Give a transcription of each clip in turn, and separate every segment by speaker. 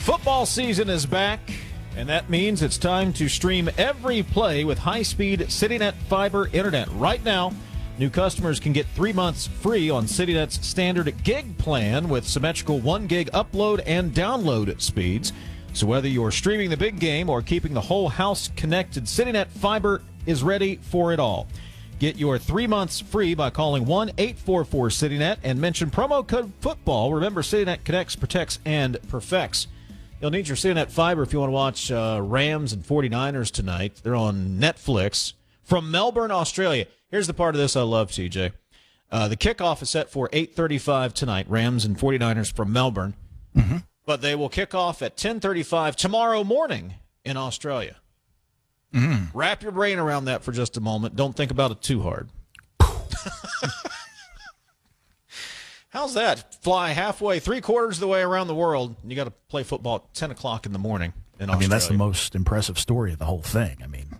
Speaker 1: Football season is back, and that means it's time to stream every play with high-speed CityNet fiber internet. Right now, new customers can get 3 months free on CityNet's standard gig plan with symmetrical 1 gig upload and download speeds. So whether you're streaming the big game or keeping the whole house connected, CityNet fiber is ready for it all. Get your 3 months free by calling 1-844-CityNet and mention promo code FOOTBALL. Remember, CityNet connects, protects, and perfects. You'll need your CityNet fiber if you want to watch Rams and 49ers tonight. They're on Netflix from Melbourne, Australia. Here's the part of this I love, TJ. The kickoff is set for 8:35 tonight, Rams and 49ers from Melbourne. Mm-hmm. But they will kick off at 10:35 tomorrow morning in Australia. Mm. Wrap your brain around that for just a moment. Don't think about it too hard. How's that? Fly halfway, 3/4 of the way around the world, and you got to play football at 10 o'clock in the morning in Australia.
Speaker 2: I mean, that's the most impressive story of the whole thing. I mean,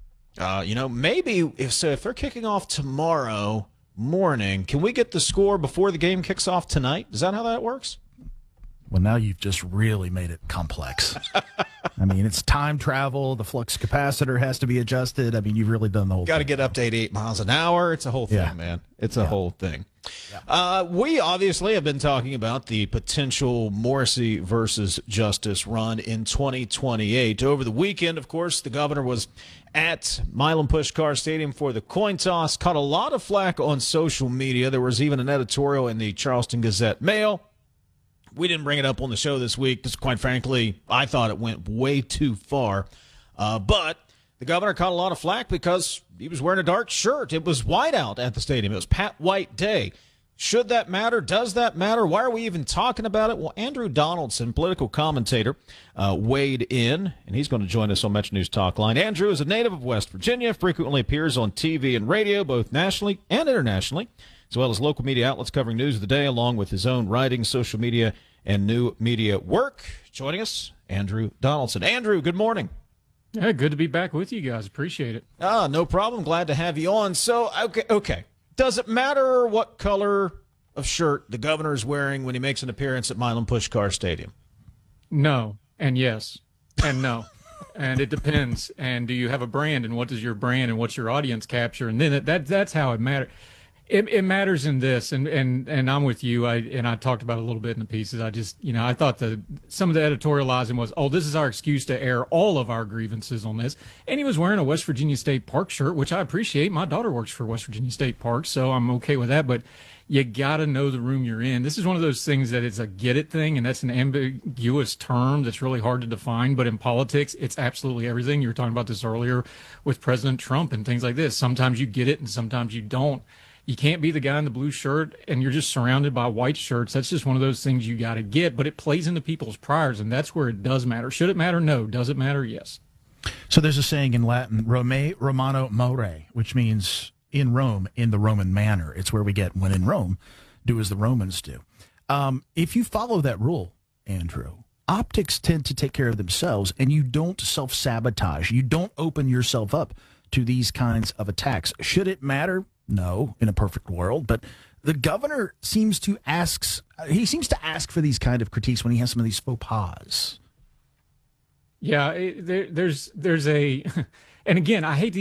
Speaker 1: maybe if they're kicking off tomorrow morning, can we get the score before the game kicks off tonight? Is that how that works?
Speaker 2: Well, now you've just really made it complex. I mean, it's time travel. The flux capacitor has to be adjusted. I mean, you've really done the whole thing.
Speaker 1: Got to get up to 88 miles an hour. It's a whole thing, man. It's a whole thing. Yeah. We obviously have been talking about the potential Morrissey versus Justice run in 2028. Over the weekend, of course, the governor was at Milan Puskar Stadium for the coin toss. Caught a lot of flack on social media. There was even an editorial in the Charleston Gazette-Mail. We didn't bring it up on the show this week because, quite frankly, I thought it went way too far. But the governor caught a lot of flack because he was wearing a dark shirt. It was white out at the stadium. It was Pat White Day. Should that matter? Does that matter? Why are we even talking about it? Well, Andrew Donaldson, political commentator, weighed in, and he's going to join us on Metro News Talk Line. Andrew is a native of West Virginia, frequently appears on TV and radio, both nationally and internationally, as well as local media outlets covering news of the day, along with his own writing, social media, and new media work. Joining us, Andrew Donaldson. Andrew, good morning.
Speaker 3: Yeah, good to be back with you guys. Appreciate it.
Speaker 1: No problem. Glad to have you on. So, okay. Does it matter what color of shirt the governor is wearing when he makes an appearance at Milan Puskar Stadium?
Speaker 3: No, and yes, and no. And it depends. And do you have a brand, and what does your brand and what's your audience capture? And then that's how it matters. It matters in this, and I'm with you. I talked about it a little bit in the pieces. I thought some of the editorializing was, this is our excuse to air all of our grievances on this. And he was wearing a West Virginia State Park shirt, which I appreciate. My daughter works for West Virginia State Park, so I'm okay with that. But you got to know the room you're in. This is one of those things that it's a get it thing, and that's an ambiguous term that's really hard to define. But in politics, it's absolutely everything. You were talking about this earlier with President Trump and things like this. Sometimes you get it, and sometimes you don't. You can't be the guy in the blue shirt and you're just surrounded by white shirts. That's just one of those things you got to get. But it plays into people's priors, and that's where it does matter. Should it matter? No. Does it matter? Yes.
Speaker 2: So there's a saying in Latin, Rome Romano more, which means in Rome, in the Roman manner. It's where we get when in Rome, do as the Romans do. If you follow that rule, Andrew, optics tend to take care of themselves, and you don't self-sabotage. You don't open yourself up to these kinds of attacks. Should it matter? No, in a perfect world. But the governor seems to ask for these kind of critiques when he has some of these faux pas.
Speaker 3: Yeah, there's a, and again, I hate to